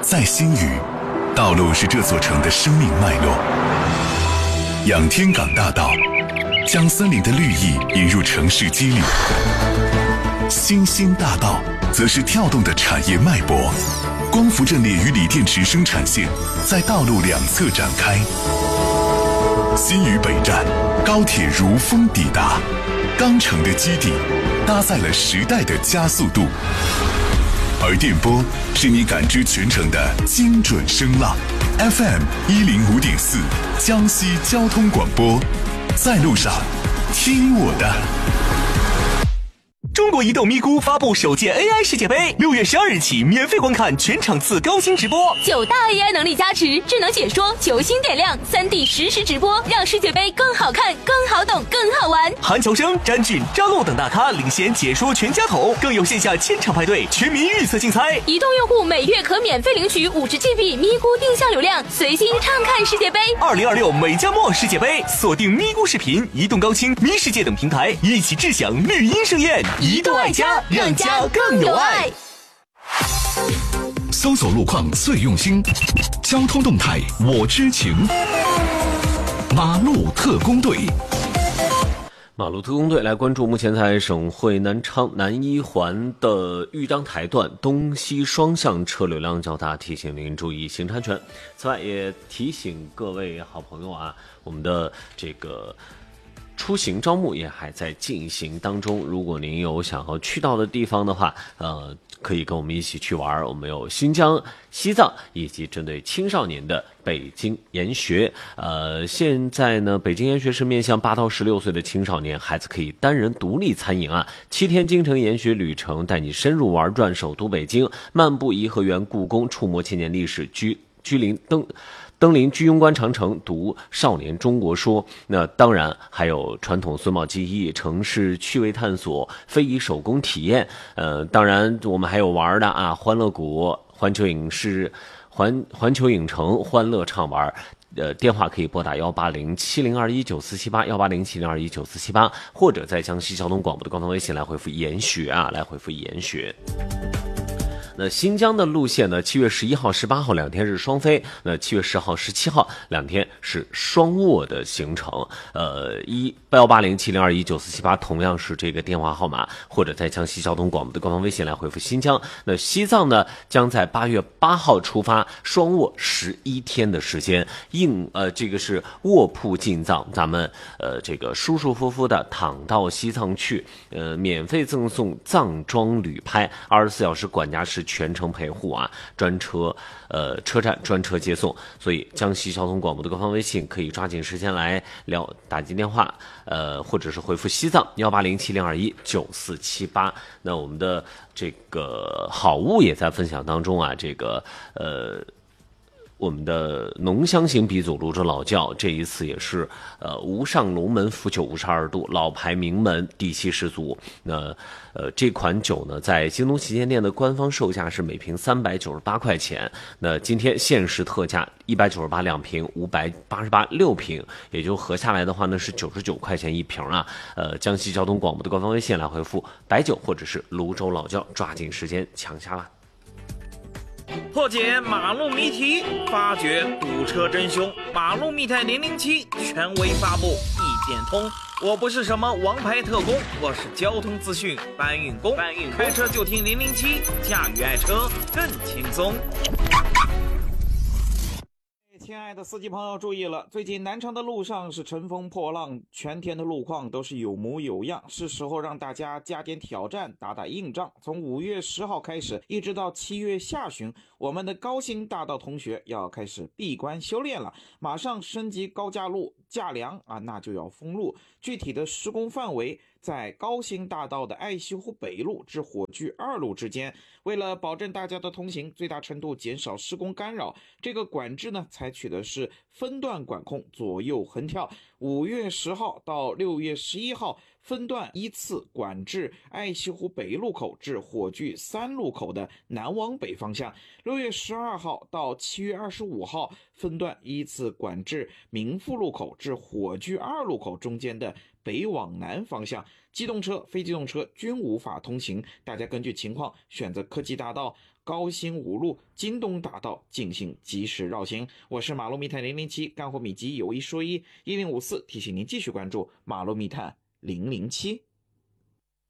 在新余，道路是这座城的生命脉络。仰天港大道将森林的绿意引入城市肌理，新兴大道则是跳动的产业脉搏。光伏阵列与锂电池生产线在道路两侧展开。新余北站，高铁如风抵达，钢城的基底搭载了时代的加速度。而电波是你感知全城的精准声浪。FM 105.4，江西交通广播，在路上听我的。 中国移动咪咕发布首届 AI 世界杯，6月12日起免费观看全场次高清直播 ，9大 AI 能力加持，智能解说，球星点亮，3D 实时直播，让世界杯更好看、更好懂、更好玩。 韩乔生、詹俊、张璐等大咖领衔解说全家桶，更有线下千场派对、全民预测竞猜。 移动用户每月可免费领取50GB 咪咕定向流量，随心畅看世界杯。 2026美加墨世界杯，锁定咪咕视频、移动高清、咪世界等平台，一起智享绿茵盛宴。移动爱家，让家更有爱。 搜索路况最用心，交通动态我知情。马路特工队， 马路特工队来关注目前在省会南昌南一环的豫章台段东西双向车流量较大，提醒您注意行车安全。此外也提醒各位好朋友啊，我们的这个出行招募也还在进行当中，如果您有想要去到的地方的话，可以跟我们一起去玩。我们有新疆、西藏以及针对青少年的北京研学。现在呢，北京研学是面向8到16岁的青少年，孩子可以单人独立参营啊。7天京城研学旅程，带你深入玩转首都北京，漫步颐和园、故宫，触摸千年历史，登临居庸关长城，读少年中国说。那当然还有传统榫卯技艺、城市趣味探索、非遗手工体验。当然我们还有玩的啊，欢乐谷、环球影视、环球影城欢乐畅玩。电话可以拨打18070219478，18070219478，或者在江西交通广播的官方微信来回复研学啊，来回复研学。那新疆的路线呢，7月11号、18号2天是双飞，那7月10号、17号2天是双卧的行程。18070219478同样是这个电话号码，或者在江西交通广播的官方微信来回复新疆。那西藏呢，将在8月8号出发，双卧11天的时间，这个是卧铺进藏，咱们这个舒舒服服的躺到西藏去，免费赠送藏装旅拍，24小时管家是全程陪护啊，专车车站专车接送。所以江西交通广播的官方微信可以抓紧时间来打进电话，或者是回复西藏18070219478。那我们的这个好物也在分享当中啊，这个我们的浓香型鼻祖泸州老窖，这一次也是无上龙门伏酒52度，老牌名门，底气十足。那这款酒呢，在京东旗舰店的官方售价是每瓶398块钱，那今天限时特价198两瓶，588 6瓶，也就合下来的话呢是99块钱一瓶啊。江西交通广播的官方微信来回复白酒或者是泸州老窖，抓紧时间抢下吧。 破解马路谜题，发掘堵车真凶。马路密探007权威发布，一点通。我不是什么王牌特工，我是交通资讯搬运工。开车就听007，驾驭爱车更轻松。亲爱的司机朋友注意了，最近南昌的路上是乘风破浪，全天的路况都是有模有样，是时候让大家加点挑战，打打硬仗。从5月10号开始，一直到7月下旬，我们的高新大道同学要开始闭关修炼了，马上升级高架路架梁啊，那就要封路。具体的施工范围在高新大道的爱西湖北路至火炬2路之间。为了保证大家的通行，最大程度减少施工干扰，这个管制呢采取的是分段管控，左右横跳。5月10号到6月11号分段依次管制爱西湖北路口至火炬3路口的南往北方向，6月12号到7月25号分段依次管制民富路口至火炬2路口中间的北往南方向。机动车、非机动车均无法通行，大家根据情况选择科技大道、 高新五路、京东大道进行及时绕行。我是马路密探007，干货秘籍有一说一，1054提醒您继续关注马路密探007。